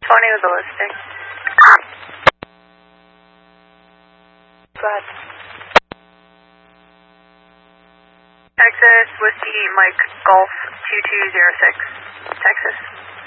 Responding with the listing. Go ahead. Texas, Whiskey, Mike, Golf, 2206. Texas.